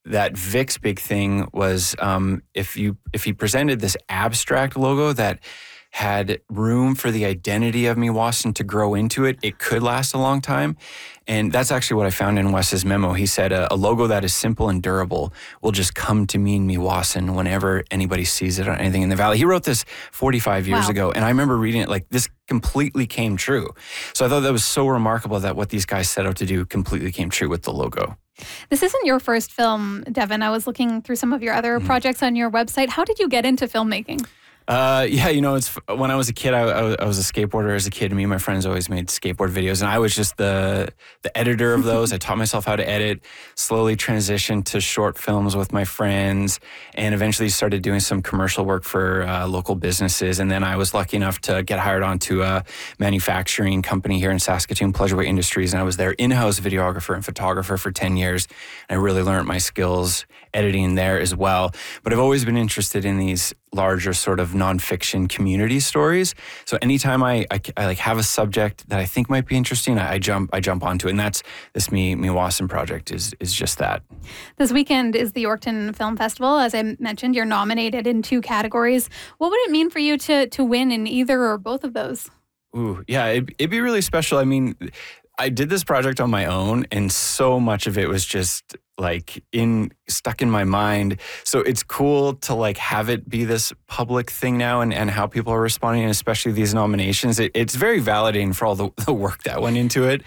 that Vic's big thing was if he presented this abstract logo that had room for the identity of Meewasin to grow into it, it could last a long time. And that's actually what I found in Wes's memo. He said a logo that is simple and durable will just come to mean Meewasin whenever anybody sees it on anything in the valley. He wrote this 45 years ago, and I remember reading it like this completely came true. So I thought that was so remarkable that what these guys set out to do completely came true with the logo. This isn't your first film, Devin. I was looking through some of your other projects on your website. How did you get into filmmaking? It's when I was a kid, I was a skateboarder as a kid. Me and my friends always made skateboard videos, and I was just the editor of those. I taught myself how to edit, slowly transitioned to short films with my friends, and eventually started doing some commercial work for local businesses. And then I was lucky enough to get hired onto a manufacturing company here in Saskatoon, Pleasureway Industries, and I was their in-house videographer and photographer for 10 years. I really learned my skills editing there as well. But I've always been interested in these larger sort of nonfiction community stories. So anytime I like have a subject that I think might be interesting, I jump onto it. And that's this Meewasin project is just that. This weekend is the Yorkton Film Festival. As I mentioned, you're nominated in 2 categories. What would it mean for you to win in either or both of those? Ooh, yeah, it'd be really special. I mean, I did this project on my own, and so much of it was just like stuck in my mind. So it's cool to like have it be this public thing now, and how people are responding, and especially these nominations. It's very validating for all the work that went into it.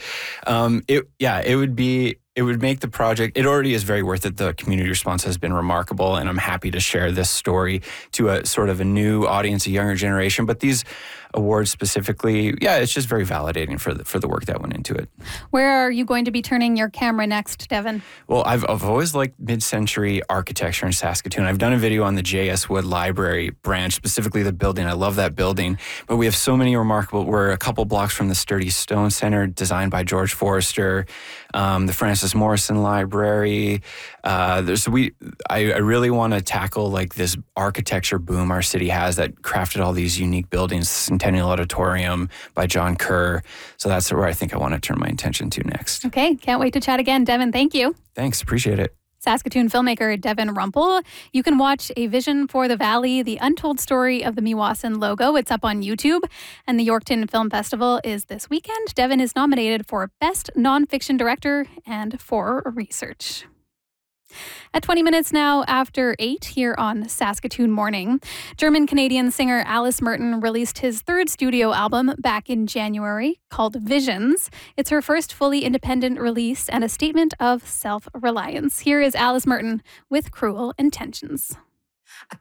It would make the project, it already is very worth it. The community response has been remarkable, and I'm happy to share this story to a sort of a new audience, a younger generation. But these awards specifically, it's just very validating for the work that went into it. Where are you going to be turning your camera next, Devin? Well, I've always liked mid-century architecture in Saskatoon. I've done a video on the J.S. Wood Library branch, specifically the building. I love that building. But we have so many remarkable, we're a couple blocks from the Sturdy Stone Center, designed by George Forrester, the Francis Morrison Library. I really want to tackle like this architecture boom our city has that crafted all these unique buildings. Centennial Auditorium by John Kerr. So that's where I think I want to turn my attention to next. Okay, can't wait to chat again. Devin, thank you. Thanks, appreciate it. Saskatoon filmmaker Devin Rumpel. You can watch A Vision for the Valley, the untold story of the Meewasin logo. It's up on YouTube. And the Yorkton Film Festival is this weekend. Devin is nominated for Best Nonfiction Director and for Research. At 20 minutes now after 8 here on Saskatoon Morning, German-Canadian singer Alice Merton released his 3rd studio album back in January called Visions. It's her first fully independent release and a statement of self-reliance. Here is Alice Merton with Cruel Intentions. I